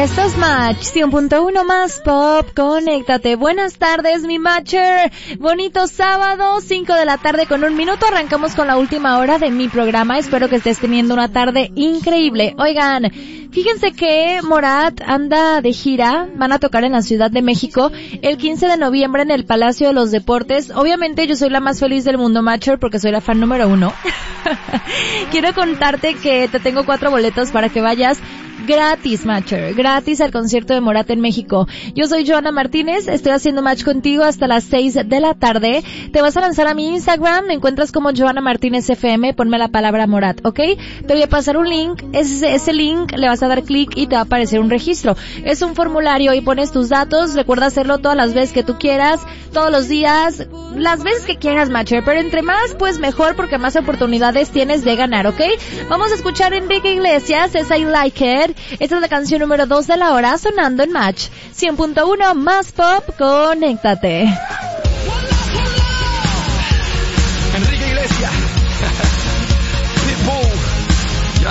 Esto es Match 100.1 más pop, conéctate. Buenas tardes, mi Matcher. Bonito sábado, 5 de la tarde con 1 minuto. Arrancamos con la última hora de mi programa. Espero que estés teniendo una tarde increíble. Oigan, fíjense que Morat anda de gira. Van a tocar en la Ciudad de México el 15 de noviembre en el Palacio de los Deportes. Obviamente yo soy la más feliz del mundo, Matcher, porque soy la fan número 1. Quiero contarte que te tengo 4 boletos para que vayas gratis, Matcher, gratis al concierto de Morat en México. Yo soy Joana Martínez, estoy haciendo match contigo hasta las 6 de la tarde. Te vas a lanzar a mi Instagram, me encuentras como Joana Martínez FM, ponme la palabra Morat, ¿ok? Te voy a pasar un link, ese link le vas a dar clic y te va a aparecer un registro. Es un formulario y pones tus datos, recuerda hacerlo todas las veces que tú quieras, todos los días, las veces que quieras, Matcher, pero entre más, pues mejor, porque más oportunidades tienes de ganar, ¿ok? Vamos a escuchar a Enrique Iglesias, es I Like It. Esta es la canción número 2 de la hora, sonando en Match 100.1 más pop, conéctate. Enrique Iglesias.